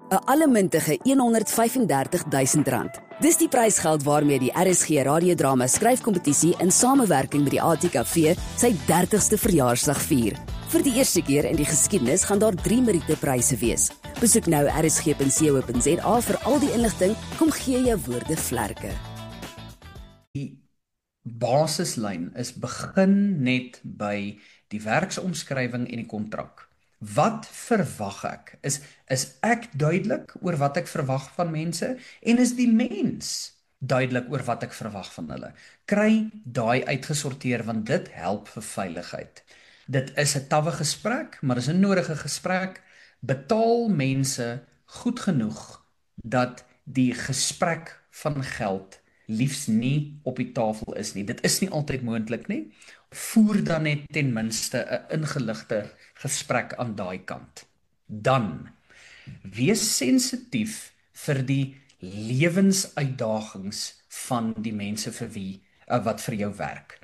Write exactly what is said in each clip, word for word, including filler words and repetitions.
'n allemintige honderdvyfendertigduisend rand. Dis die prysgeld waarmee die R S G radiodrama skryfkompetisie in samewerking met die A T K V sy dertigste verjaarsdag vier. Vir die eerste keer in die geskiedenis gaan daar drie Meriete-pryse wees. Besoek nou r s g punt co punt z a vir al die inligting. Kom gee jou woorde vlerke. Die basislyn is begin net by die werksomskrywing en die kontrak. Wat verwag ek? Is, is ek duidelik oor wat ek verwag van mense? En is die mens duidelik oor wat ek verwag van hulle? Kry daai uitgesorteer, want dit help vir veiligheid. Dit is 'n tawwe gesprek, maar is 'n nodige gesprek. Betaal mense goed genoeg dat die gesprek van geld liefs nie op die tafel is nie. Dit is nie altyd moontlik nie. Voer dan net ten minste 'n ingeligte gesprek aan daai kant. Dan, wees sensitief vir die lewensuitdagings van die mense vir wie, uh, wat vir jou werk.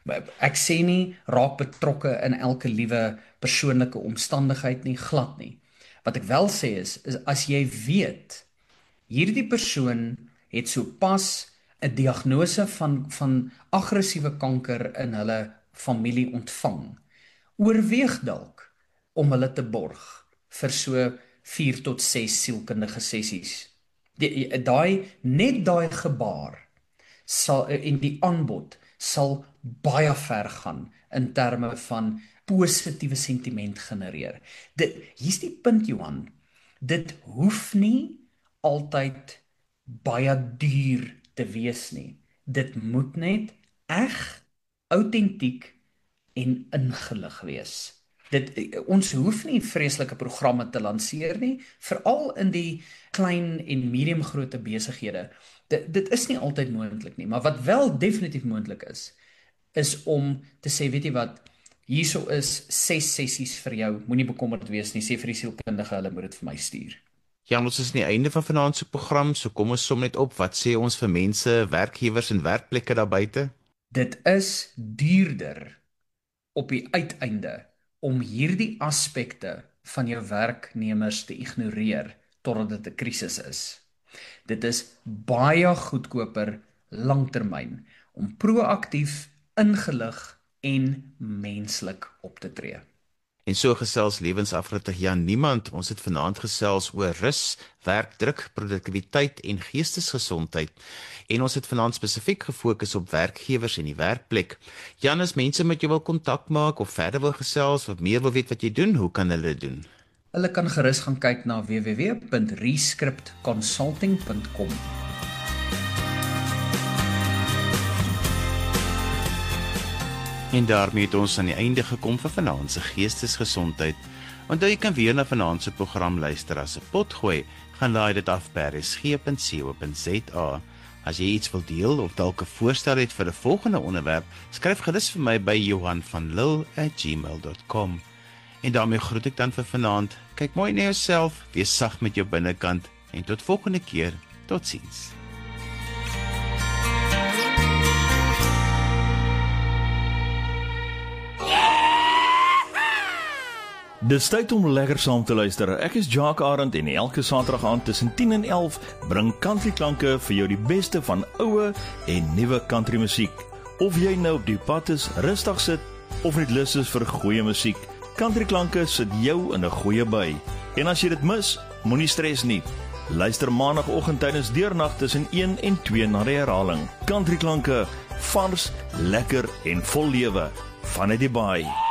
Ek sê nie, raak betrokke in elke liewe persoonlike omstandigheid nie, glad nie. Wat ek wel sê is, is as jy weet, hierdie persoon het so pas 'n diagnose van, van aggressiewe kanker in hulle familie ontvang, oorweeg dalk om hulle te borg vir so vier tot ses sielkundige sessies. Die, daai, net daai gebaar sal, en die aanbod sal baie ver gaan in terme van positiewe sentiment genereer. Dit, hier's die punt, Johan, dit hoef nie altyd baie duur te wees nie. Dit moet net eg, autentiek en ingelig wees. Dit, ons hoef nie vreeslike programme te lanseer nie, veral in die klein en medium grootte besighede. Dit, dit is nie altyd moontlik nie, maar wat wel definitief moontlik is, is om te sê, weet jy wat, hierso is ses sessies vir jou, moenie bekommerd wees nie, sê vir die sielkundige, hulle moet dit vir my stuur. Ja, ons is nie einde van vanaand se program, so kom ons som net op, wat sê ons vir mense, werkgewers en werkplekke daar buite? Dit is duurder op die uiteinde om hierdie aspekte van jou werknemers te ignoreer totdat dit 'n krisis is. Dit is baie goedkoper langtermyn om proaktief, ingelig en menslik op te tree. En so gesels lewensafrigter Jan Niemand. Ons het vanaand gesels oor rus, werkdruk, produktiwiteit en geestesgesondheid. En ons het vanaand spesifiek gefokus op werkgewers en die werkplek. Jan, as mense met jou wil kontak maak of verder wil gesels of meer wil weet wat jy doen, hoe kan hulle dit doen? Hulle kan gerus gaan kyk na w w w punt rescript consulting punt com. En daarmee het ons aan die einde gekom vir vanaand se geestesgesondheid. Onthou jy kan weer na vanaand se program luister as 'n potgooi, gaan laai dit af by r s g punt co punt z a. As jy iets wil deel of dalk 'n voorstel het vir 'n volgende onderwerp, skryf gerus vir my by johan van lille at gmail dot com. En daarmee groet ek dan vir vanaand. Kyk mooi na jouself, wees sag met jou binnekant en tot volgende keer. Totsiens. Dis tyd om lekker saam te luister. Ek is Jacques Arend en elke Saterdag aand tussen tien en elf bring Country Klanke vir jou die beste van oue en nuwe country musiek. Of jy nou op die pad is, rustig sit of net lus is vir goeie musiek, Country Klanke sit jou in 'n goeie by. En as jy dit mis, moenie stres nie. Luister maandagooggend tydens deurnag tussen een en twee na die herhaling. Country Klanke, vars, lekker en vol lewe vanuit die baai.